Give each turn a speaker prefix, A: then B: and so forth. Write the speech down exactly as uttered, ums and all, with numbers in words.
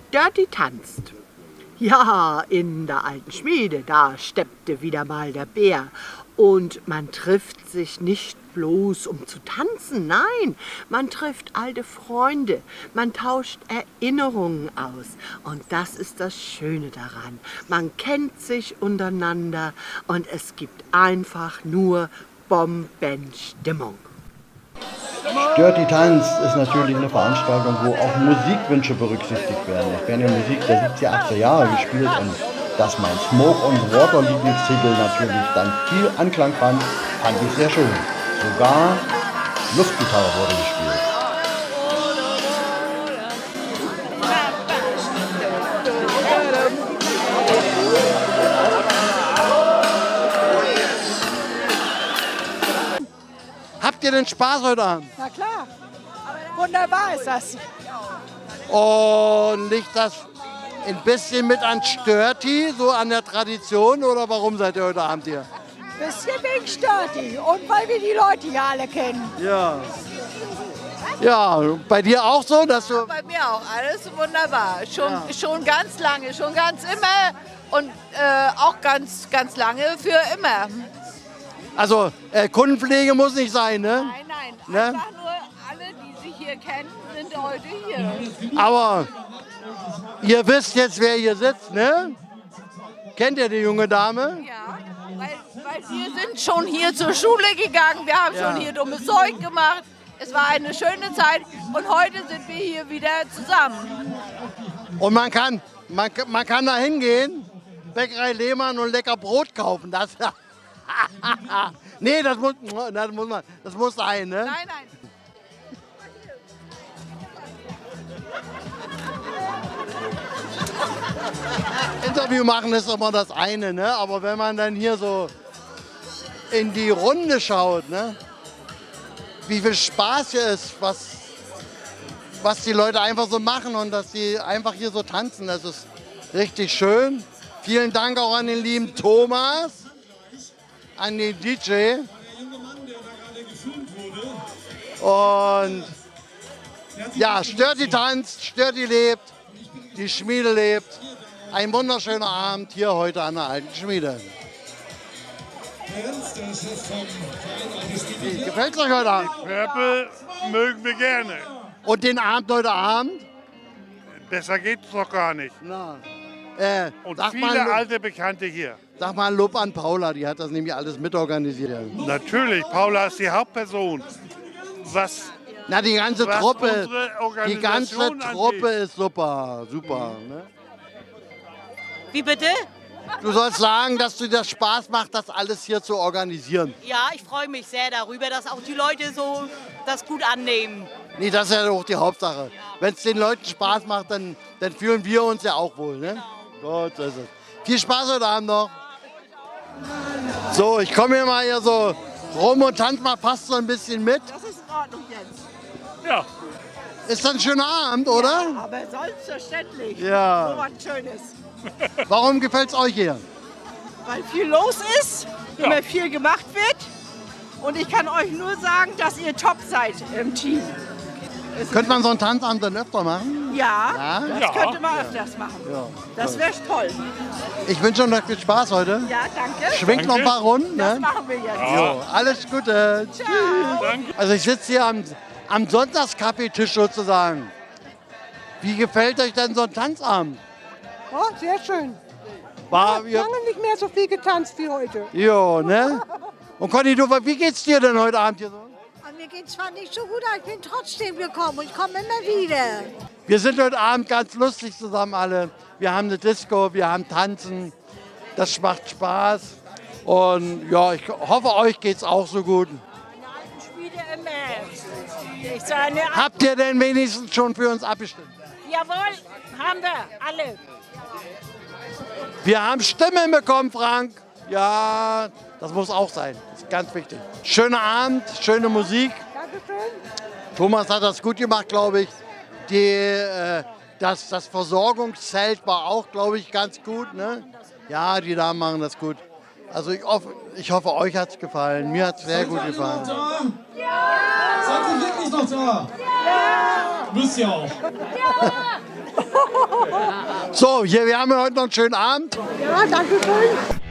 A: Störti tanzt. Ja, in der alten Schmiede, da steppte wieder mal der Bär. Und man trifft sich nicht bloß, um zu tanzen, nein, man trifft alte Freunde, man tauscht Erinnerungen aus. Und das ist das Schöne daran. Man kennt sich untereinander und es gibt einfach nur Bombenstimmung.
B: Störti tanzt ist natürlich eine Veranstaltung, wo auch Musikwünsche berücksichtigt werden. Es werden ja Musik der siebziger, achtziger Jahre gespielt und dass mein Smoke und Water Lieblingstitel natürlich dann viel Anklang fand, fand ich sehr schön. Sogar Luftgitarre wurde gespielt. Habt ihr denn Spaß heute Abend?
C: Na klar, wunderbar ist das.
B: Und liegt das ein bisschen mit an Störti, so an der Tradition, oder warum seid ihr heute Abend hier?
C: Bisschen wegen Störti und weil wir die Leute hier alle kennen.
B: Ja. Ja, bei dir auch so, dass du...
D: Ja, bei mir auch, alles wunderbar. Schon, ja. schon ganz lange, schon ganz immer und äh, auch ganz, ganz lange für immer.
B: Also äh, Kundenpflege muss nicht sein, ne?
D: Nein, nein,
B: ne?
D: einfach nur alle, die sich hier kennen, sind heute hier.
B: Aber ihr wisst jetzt, wer hier sitzt, ne? Kennt ihr die junge Dame?
D: Ja, weil, weil wir sind schon hier zur Schule gegangen, wir haben ja. schon hier dummes Zeug gemacht. Es war eine schöne Zeit und heute sind wir hier wieder zusammen.
B: Und man kann, man, man kann da hingehen, Bäckerei Lehmann und lecker Brot kaufen. Das, nee, das muss, das, muss man, das muss sein, ne?
D: Nein, nein.
B: Interview machen ist immer das eine, ne? Aber wenn man dann hier so in die Runde schaut, ne? Wie viel Spaß hier ist, was, was die Leute einfach so machen und dass sie einfach hier so tanzen, das ist richtig schön. Vielen Dank auch an den lieben Thomas, an den D J. Und ja, Störti tanzt, Störti lebt, die Schmiede lebt. Ein wunderschöner Abend hier heute an der alten Schmiede. Wie gefällt es euch heute Abend?
E: Purple mögen wir gerne.
B: Und den Abend heute Abend?
E: Besser geht's doch gar nicht.
B: Na, äh,
E: Und
B: sag
E: viele
B: mal,
E: alte Bekannte hier.
B: Sag mal Lob an Paula, die hat das nämlich alles mitorganisiert.
E: Natürlich, Paula ist die Hauptperson. Was,
B: Na, die ganze
E: was
B: Truppe,
E: unsere
B: die ganze
E: Organisation
B: Truppe
E: angeht.
B: ist super, super. Ne?
F: Wie bitte?
B: Du sollst sagen, dass du dir Spaß macht, das alles hier zu organisieren.
F: Ja, ich freue mich sehr darüber, dass auch die Leute so das gut annehmen.
B: Nee, das ist ja auch die Hauptsache. Wenn es den Leuten Spaß macht, dann, dann fühlen wir uns ja auch wohl. Ne? Gut, so ist es. Viel Spaß heute Abend noch. So, ich komme hier mal hier so rum und tanze mal fast so ein bisschen mit.
C: Das ist in Ordnung jetzt.
E: Ja.
B: Ist das ein schöner Abend, oder?
C: Ja, aber selbstverständlich.
B: Ja.
C: So was Schönes.
B: Warum gefällt es euch hier?
C: Weil viel los ist,
E: Ja.
C: immer viel gemacht wird. Und ich kann euch nur sagen, dass ihr top seid im Team. Es
B: Könnte man so einen Tanzabend dann öfter machen?
C: Ja,
B: Ja?
C: das
E: Ja.
C: könnte man öfters machen.
B: Ja.
C: Das wäre toll.
B: Ich wünsche euch noch viel Spaß heute.
C: Ja, danke.
B: Schwingt noch ein paar Runden.
C: Das
B: Ne?
C: machen wir jetzt.
B: Jo, alles Gute. Tschüss.
E: Danke.
B: Also ich sitze hier am, am Sonntagskaffeetisch sozusagen. Wie gefällt euch denn so ein Tanzabend?
G: Oh, sehr schön.
B: War,
G: Ich habe lange nicht mehr so viel getanzt wie heute.
B: jo, ne? Und Conny, du, wie geht's dir denn heute Abend hier so?
H: Mir geht zwar nicht so gut, aber ich bin trotzdem gekommen und ich komme immer wieder.
B: Wir sind heute Abend ganz lustig zusammen alle. Wir haben eine Disco, wir haben Tanzen. Das macht Spaß. Und ja, ich hoffe, euch geht's auch so gut.
C: Schmiede immer. Ich sage,
B: Habt ihr denn wenigstens schon für uns abgestimmt?
C: jawohl, haben wir alle.
B: Wir haben Stimmen bekommen, Frank. Ja, das muss auch sein. Das ist ganz wichtig. Schöner Abend, schöne Musik.
G: Dankeschön.
B: Thomas hat das gut gemacht, glaube ich. Die, äh, das, das Versorgungszelt war auch, glaube ich, ganz gut. Ne? Ja, die Damen machen das gut. Also ich hoffe, ich hoffe euch hat es gefallen. Mir hat es sehr gut gefallen.
I: Ja! Seid ihr wirklich noch da? Ja! Müsst ihr auch. Ja!
B: So, hier, wir haben ja heute noch einen schönen Abend.
G: Ja, danke schön.